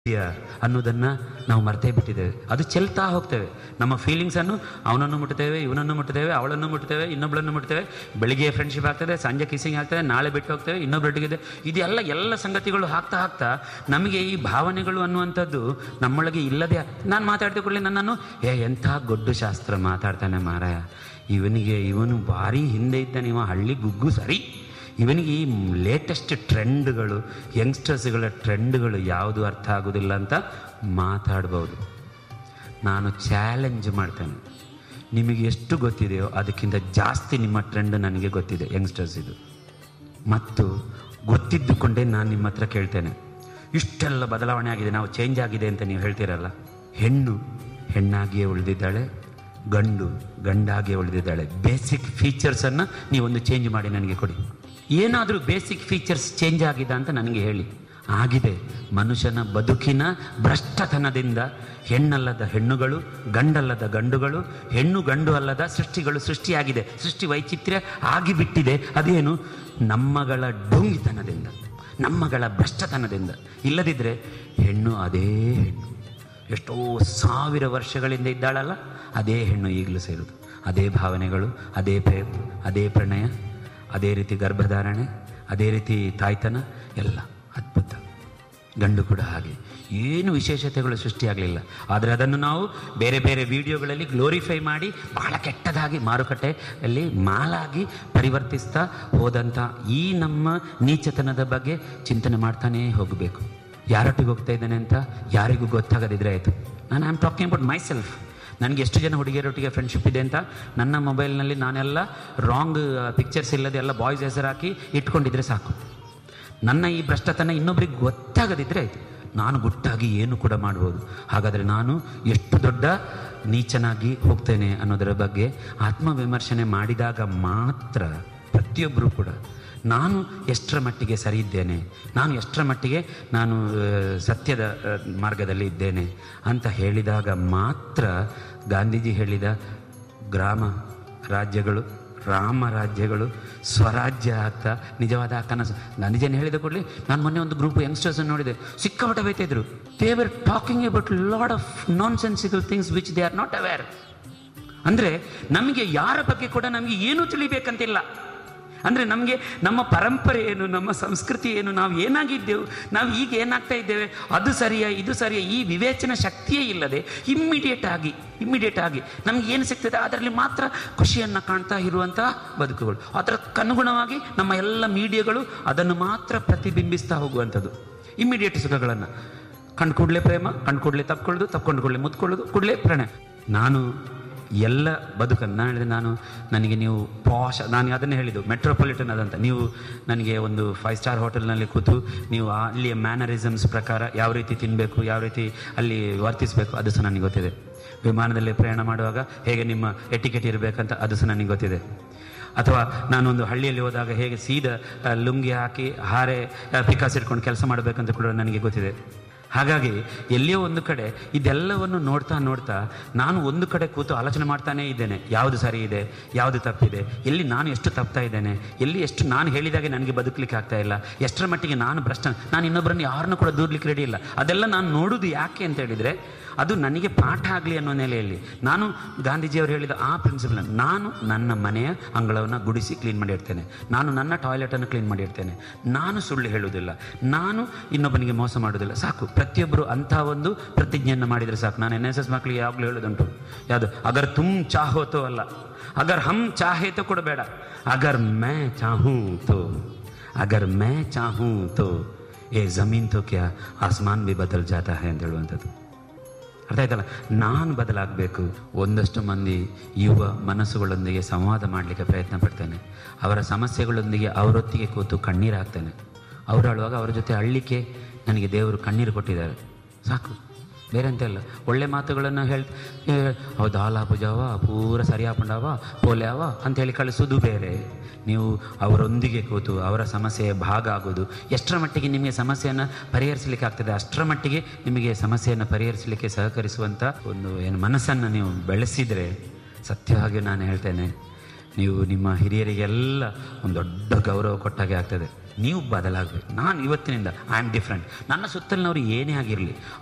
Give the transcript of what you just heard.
ಅನ್ನೋದನ್ನು ನಾವು ಮರ್ತೇ ಬಿಟ್ಟಿದ್ದೇವೆ. ಅದು ಚೆಲ್ತಾ ಹೋಗ್ತೇವೆ. ನಮ್ಮ ಫೀಲಿಂಗ್ಸನ್ನು ಅವನನ್ನು ಮುಟ್ತೇವೆ, ಇವನನ್ನು ಮುಟ್ತೇವೆ, ಅವಳನ್ನು ಮುಟ್ತೇವೆ, ಇನ್ನೊಬ್ಬಳನ್ನು ಮುಟ್ತೇವೆ. ಬೆಳಿಗ್ಗೆ ಫ್ರೆಂಡ್ಶಿಪ್ ಆಗ್ತದೆ, ಸಂಜೆ ಕಿಸ್ಸಿಂಗ್ ಆಗ್ತದೆ, ನಾಳೆ ಬಿಟ್ಟು ಹೋಗ್ತೇವೆ, ಇನ್ನೊಬ್ಬರೊಟ್ಟಿಗಿದೆ. ಇದೆಲ್ಲ ಸಂಗತಿಗಳು ಹಾಕ್ತಾ ನಮಗೆ ಈ ಭಾವನೆಗಳು ಅನ್ನುವಂಥದ್ದು ನಮ್ಮೊಳಗೆ ಇಲ್ಲದೆ. ನಾನು ಮಾತಾಡ್ತಿಕೊಳ್ಳಿ ನನ್ನನ್ನು ಎಂಥ ಗೊಡ್ಡು ಶಾಸ್ತ್ರ ಮಾತಾಡ್ತಾನೆ ಮಾರಾಯ, ಇವನು ಭಾರಿ ಹಿಂದೆ ಇದ್ದಾನೆ, ಇವ ಹಳ್ಳಿ ಗುಗ್ಗು ಸರಿ, ಇವನಿಗೆ ಈ ಲೇಟೆಸ್ಟ್ ಟ್ರೆಂಡ್ಗಳು, ಯಂಗ್ಸ್ಟರ್ಸ್ಗಳ ಟ್ರೆಂಡ್ಗಳು ಯಾವುದು ಅರ್ಥ ಆಗೋದಿಲ್ಲ ಅಂತ ಮಾತಾಡ್ಬೋದು. ನಾನು ಚಾಲೆಂಜ್ ಮಾಡ್ತೇನೆ, ನಿಮಗೆ ಎಷ್ಟು ಗೊತ್ತಿದೆಯೋ ಅದಕ್ಕಿಂತ ಜಾಸ್ತಿ ನಿಮ್ಮ ಟ್ರೆಂಡ್ ನನಗೆ ಗೊತ್ತಿದೆ ಯಂಗ್ಸ್ಟರ್ಸ್ ಇದು. ಮತ್ತು ಗೊತ್ತಿದ್ದುಕೊಂಡೇ ನಾನು ನಿಮ್ಮ ಹತ್ರ ಕೇಳ್ತೇನೆ, ಇಷ್ಟೆಲ್ಲ ಬದಲಾವಣೆ ಆಗಿದೆ, ನಾವು ಚೇಂಜ್ ಆಗಿದೆ ಅಂತ ನೀವು ಹೇಳ್ತೀರಲ್ಲ. ಹೆಣ್ಣು ಹೆಣ್ಣಾಗಿಯೇ ಉಳಿದಿದ್ದಾಳೆ, ಗಂಡು ಗಂಡಾಗಿಯೇ ಉಳಿದಿದ್ದಾಳೆ. ಬೇಸಿಕ್ ಫೀಚರ್ಸನ್ನು ನೀವೊಂದು ಚೇಂಜ್ ಮಾಡಿ ನನಗೆ ಕೊಡಿ. ಏನಾದರೂ ಬೇಸಿಕ್ ಫೀಚರ್ಸ್ ಚೇಂಜ್ ಆಗಿದೆ ಅಂತ ನನಗೆ ಹೇಳಿ. ಆಗಿದೆ. ಮನುಷ್ಯನ ಬದುಕಿನ ಭ್ರಷ್ಟತನದಿಂದ ಹೆಣ್ಣಲ್ಲದ ಹೆಣ್ಣುಗಳು, ಗಂಡಲ್ಲದ ಗಂಡುಗಳು, ಹೆಣ್ಣು ಗಂಡು ಅಲ್ಲದ ಸೃಷ್ಟಿಗಳು ಸೃಷ್ಟಿಯಾಗಿದೆ. ಸೃಷ್ಟಿ ವೈಚಿತ್ರ್ಯ ಆಗಿಬಿಟ್ಟಿದೆ. ಅದೇನು? ನಮ್ಮಗಳ ಡೋಂಗಿತನದಿಂದ, ನಮ್ಮಗಳ ಭ್ರಷ್ಟತನದಿಂದ. ಇಲ್ಲದಿದ್ದರೆ ಹೆಣ್ಣು ಅದೇ ಹೆಣ್ಣು, ಎಷ್ಟೋ 1000 ವರ್ಷಗಳಿಂದ ಇದ್ದಾಳಲ್ಲ, ಅದೇ ಹೆಣ್ಣು ಈಗಲೂ ಸೇರೋದು. ಅದೇ ಭಾವನೆಗಳು, ಅದೇ ಪ್ರೇಮ, ಅದೇ ಪ್ರಣಯ, ಅದೇ ರೀತಿ ಗರ್ಭಧಾರಣೆ, ಅದೇ ರೀತಿ ತಾಯ್ತನ, ಎಲ್ಲ ಅದ್ಭುತ. ಗಂಡು ಕೂಡ ಹಾಗೆ, ಏನು ವಿಶೇಷತೆಗಳು ಸೃಷ್ಟಿಯಾಗಲಿಲ್ಲ. ಆದರೆ ಅದನ್ನು ನಾವು ಬೇರೆ ಬೇರೆ ವಿಡಿಯೋಗಳಲ್ಲಿ ಗ್ಲೋರಿಫೈ ಮಾಡಿ ಬಹಳ ಕೆಟ್ಟದಾಗಿ ಮಾರುಕಟ್ಟೆಯಲ್ಲಿ ಮಾಲಾಗಿ ಪರಿವರ್ತಿಸ್ತಾ ಹೋದಂಥ ಈ ನಮ್ಮ ನೀಚತನದ ಬಗ್ಗೆ ಚಿಂತನೆ ಮಾಡ್ತಾನೇ ಹೋಗಬೇಕು. ಯಾರೊಟ್ಟಿಗೆ ಹೋಗ್ತಾ ಇದ್ದಾನೆ ಅಂತ ಯಾರಿಗೂ ಗೊತ್ತಾಗದಿದ್ರೆ ಆಯಿತು. ನಾನು I am talking about my self. ನನಗೆ ಎಷ್ಟು ಜನ ಹುಡುಗಿಯರೊಟ್ಟಿಗೆ ಫ್ರೆಂಡ್ಶಿಪ್ ಇದೆ ಅಂತ ನನ್ನ ಮೊಬೈಲ್ನಲ್ಲಿ ನಾನೆಲ್ಲ ರಾಂಗ್ ಪಿಕ್ಚರ್ಸ್ ಇಲ್ಲದೆ ಎಲ್ಲ ಬಾಯ್ಸ್ ಹೆಸರು ಹಾಕಿ ಇಟ್ಕೊಂಡಿದ್ರೆ ಸಾಕು. ನನ್ನ ಈ ಭ್ರಷ್ಟತನ ಇನ್ನೊಬ್ರಿಗೆ ಗೊತ್ತಾಗದಿದ್ದರೆ ಆಯಿತು. ನಾನು ಗುಟ್ಟಾಗಿ ಏನು ಕೂಡ ಮಾಡ್ಬೋದು. ಹಾಗಾದರೆ ನಾನು ಎಷ್ಟು ದೊಡ್ಡ ನೀಚನಾಗಿ ಹೋಗ್ತೇನೆ ಅನ್ನೋದರ ಬಗ್ಗೆ ಆತ್ಮವಿಮರ್ಶನೆ ಮಾಡಿದಾಗ ಮಾತ್ರ ಪ್ರತಿಯೊಬ್ಬರೂ ಕೂಡ ನಾನು ಎಷ್ಟರ ಮಟ್ಟಿಗೆ ಸರಿ ಇದ್ದೇನೆ, ನಾನು ಎಷ್ಟರ ಮಟ್ಟಿಗೆ ನಾನು ಸತ್ಯದ ಮಾರ್ಗದಲ್ಲಿ ಇದ್ದೇನೆ ಅಂತ ಹೇಳಿದಾಗ ಮಾತ್ರ ಗಾಂಧೀಜಿ ಹೇಳಿದ ಗ್ರಾಮ ರಾಜ್ಯಗಳು, ರಾಮ ರಾಜ್ಯಗಳು ಸ್ವರಾಜ್ಯ ಆಗ್ತಾ ನಿಜವಾದ ಕನಸು. ಗಾಂಧೀಜಿಯನ್ನು ಹೇಳಿದ ಕೂಡಲೇ ನಾನು ಮೊನ್ನೆ ಒಂದು ಗ್ರೂಪ್ ಯಂಗ್ಸ್ಟರ್ಸ್ ನೋಡಿದೆ, ಸಿಕ್ಕಾಪಟ್ಟೆ ಬೈತಿದ್ರು. They were talking about lot of non ಸೆನ್ಸಿಕಲ್ things which they are not aware. ಅಂದರೆ ನಮಗೆ ಯಾರ ಬಗ್ಗೆ ಕೂಡ ನಮಗೆ ಏನೂ ತಿಳಿಬೇಕಂತಿಲ್ಲ. ಅಂದರೆ ನಮಗೆ ನಮ್ಮ ಪರಂಪರೆ ಏನು, ನಮ್ಮ ಸಂಸ್ಕೃತಿ ಏನು, ನಾವು ಏನಾಗಿದ್ದೆವು, ನಾವು ಈಗ ಏನಾಗ್ತಾ ಇದ್ದೇವೆ, ಅದು ಸರಿಯಾ ಇದು ಸರಿಯಾ, ಈ ವಿವೇಚನ ಶಕ್ತಿಯೇ ಇಲ್ಲದೆ ಇಮ್ಮಿಡಿಯೇಟ್ ಆಗಿ ನಮ್ಗೆ ಏನು ಸಿಗ್ತದೆ ಅದರಲ್ಲಿ ಮಾತ್ರ ಖುಷಿಯನ್ನು ಕಾಣ್ತಾ ಇರುವಂಥ ಬದುಕುಗಳು. ಅದಕ್ಕನುಗುಣವಾಗಿ ನಮ್ಮ ಎಲ್ಲ ಮೀಡಿಯಾಗಳು ಅದನ್ನು ಮಾತ್ರ ಪ್ರತಿಬಿಂಬಿಸ್ತಾ ಹೋಗುವಂಥದ್ದು. ಇಮ್ಮಿಡಿಯೇಟ್ ಸುಖಗಳನ್ನು ಕಂಡು ಕೂಡಲೇ ಪ್ರೇಮ, ಕಂಡು ಕೂಡಲೇ ತಪ್ಕೊಳ್ಳೋದು, ತಪ್ಕೊಂಡು ಕೂಡಲೇ ಮುತ್ಕೊಳ್ಳೋದು, ಕೂಡಲೇ ಪ್ರಣಯ. ನಾನು ಎಲ್ಲ ಬದುಕನ್ನು ನನಗೆ ನೀವು ನಾನು ಅದನ್ನೇ ಹೇಳಿದ್ದು ಮೆಟ್ರೋಪಾಲಿಟನ್ ಅದಂತ. ನೀವು ನನಗೆ ಒಂದು 5 ಸ್ಟಾರ್ ಹೋಟೆಲ್ನಲ್ಲಿ ಕೂತು ನೀವು ಅಲ್ಲಿಯ ಮ್ಯಾನರಿಸಮ್ಸ್ ಪ್ರಕಾರ ಯಾವ ರೀತಿ ತಿನ್ನಬೇಕು, ಯಾವ ರೀತಿ ಅಲ್ಲಿ ವರ್ತಿಸಬೇಕು, ಅದು ಸಹ ನನಗೆ ಗೊತ್ತಿದೆ. ವಿಮಾನದಲ್ಲಿ ಪ್ರಯಾಣ ಮಾಡುವಾಗ ಹೇಗೆ ನಿಮ್ಮ ಎಟಿಕೆಟ್ ಇರಬೇಕಂತ ಅದು ಸಹ ನನಗೆ ಗೊತ್ತಿದೆ. ಅಥವಾ ನಾನೊಂದು ಹಳ್ಳಿಯಲ್ಲಿ ಹೋದಾಗ ಹೇಗೆ ಸೀದಾ ಲುಂಗಿ ಹಾಕಿ ಹಾರೆ ಪಿಕಾಸ್ ಇಟ್ಕೊಂಡು ಕೆಲಸ ಮಾಡಬೇಕಂತ ಕೂಡ ನನಗೆ ಗೊತ್ತಿದೆ. ಹಾಗಾಗಿ ಎಲ್ಲಿಯೋ ಒಂದು ಕಡೆ ಇದೆಲ್ಲವನ್ನು ನೋಡ್ತಾ ನಾನು ಒಂದು ಕಡೆ ಕೂತು ಆಲೋಚನೆ ಮಾಡ್ತಾನೇ ಇದ್ದೇನೆ, ಯಾವುದು ಸರಿ ಇದೆ, ಯಾವುದು ತಪ್ಪಿದೆ, ಎಲ್ಲಿ ನಾನು ಎಷ್ಟು ತಪ್ತಾ ಇದ್ದೇನೆ, ಎಲ್ಲಿ ಎಷ್ಟು ನಾನು ಹೇಳಿದಾಗೆ ನನಗೆ ಬದುಕಲಿಕ್ಕೆ ಆಗ್ತಾ ಇಲ್ಲ, ಎಷ್ಟರ ಮಟ್ಟಿಗೆ ನಾನು ಇನ್ನೊಬ್ಬರನ್ನು ಯಾರನ್ನೂ ಕೂಡ ದೂರಲಿಕ್ಕೆ ರೆಡಿ ಇಲ್ಲ. ಅದೆಲ್ಲ ನಾನು ನೋಡೋದು ಯಾಕೆ ಅಂತ ಹೇಳಿದರೆ ಅದು ನನಗೆ ಪಾಠ ಆಗಲಿ ಅನ್ನೋ ನೆಲೆಯಲ್ಲಿ. ನಾನು ಗಾಂಧೀಜಿಯವರು ಹೇಳಿದ ಆ ಪ್ರಿನ್ಸಿಪಲ್, ನಾನು ನನ್ನ ಮನೆಯ ಅಂಗಳವನ್ನು ಗುಡಿಸಿ ಕ್ಲೀನ್ ಮಾಡಿ ಇಡ್ತೇನೆ, ನಾನು ನನ್ನ ಟಾಯ್ಲೆಟನ್ನು ಕ್ಲೀನ್ ಮಾಡಿ ಇಡ್ತೇನೆ, ನಾನು ಸುಳ್ಳು ಹೇಳುವುದಿಲ್ಲ, ನಾನು ಇನ್ನೊಬ್ಬನಿಗೆ ಮೋಸ ಮಾಡೋದಿಲ್ಲ. ಸಾಕು. ಪ್ರತಿಯೊಬ್ಬರು ಅಂಥ ಒಂದು ಪ್ರತಿಜ್ಞೆಯನ್ನು ಮಾಡಿದರೆ ಸಾಕು. ನಾನು NSS ಮಕ್ಕಳಿಗೆ ಯಾವಾಗಲೂ ಹೇಳೋದುಂಟು, ಯಾವುದು, ಅಗರ್ ತುಮ್ ಚಾಹೋತೋ ಅಲ್ಲ, ಅಗರ್ ಹಮ್ ಚಾಹೇತೋ ಕೂಡ ಬೇಡ, ಅಗರ್ ಮೈ ಚಾಹೂಂ ತೋ ಏ ಜಮೀನ್ ತೋ ಕ್ಯಾ ಆಸ್ಮಾನ್ ಬಿ ಬದಲ್ ಜಾತಾ ಹೈ ಅಂತ ಹೇಳುವಂಥದ್ದು. ಅರ್ಥ ಆಯ್ತಲ್ಲ? ನಾನು ಬದಲಾಗಬೇಕು. ಒಂದಷ್ಟು ಮಂದಿ ಯುವ ಮನಸ್ಸುಗಳೊಂದಿಗೆ ಸಂವಾದ ಮಾಡಲಿಕ್ಕೆ ಪ್ರಯತ್ನ ಪಡ್ತೇನೆ. ಅವರ ಸಮಸ್ಯೆಗಳೊಂದಿಗೆ ಅವರೊತ್ತಿಗೆ ಕೂತು ಕಣ್ಣೀರು ಹಾಕ್ತೇನೆ. ಅವರು ಅಳುವಾಗ ಅವರ ಜೊತೆ ಅಳ್ಳಿಕ್ಕೆ ನನಗೆ ದೇವರು ಕಣ್ಣೀರು ಕೊಟ್ಟಿದ್ದಾರೆ. ಸಾಕು, ಬೇರೆ ಅಂತ ಇಲ್ಲ. ಒಳ್ಳೆ ಮಾತುಗಳನ್ನು ಹೌದು ಹಾಲಾಪುಜಾವ ಪೂರ ಸರಿಯಾಪಂಡವ ಪೋಲ್ಯಾವ ಅಂಥೇಳಿ ಕಳಿಸೋದು ಬೇರೆ. ನೀವು ಅವರೊಂದಿಗೆ ಕೂತು ಅವರ ಸಮಸ್ಯೆಯ ಭಾಗ ಆಗೋದು. ಎಷ್ಟರ ಮಟ್ಟಿಗೆ ನಿಮಗೆ ಸಮಸ್ಯೆಯನ್ನು ಪರಿಹರಿಸಲಿಕ್ಕೆ ಆಗ್ತದೆ ಅಷ್ಟರ ಮಟ್ಟಿಗೆ ನಿಮಗೆ ಸಮಸ್ಯೆಯನ್ನು ಪರಿಹರಿಸಲಿಕ್ಕೆ ಸಹಕರಿಸುವಂಥ ಒಂದು ಮನಸ್ಸನ್ನು ನೀವು ಬೆಳೆಸಿದರೆ, ಸತ್ಯವಾಗಿ ನಾನು ಹೇಳ್ತೇನೆ, ನೀವು ನಿಮ್ಮ ಹಿರಿಯರಿಗೆಲ್ಲ ಒಂದು ದೊಡ್ಡ ಗೌರವ ಕೊಟ್ಟಾಗೆ ಆಗ್ತದೆ. ನೀವು ಬದಲಾಗಬೇಕು. ನಾನು ಇವತ್ತಿನಿಂದ ಐ ಆಮ್ ಡಿಫ್ರೆಂಟ್. ನನ್ನ ಸುತ್ತಲಿನವರು ಏನೇ ಆಗಿರಲಿ,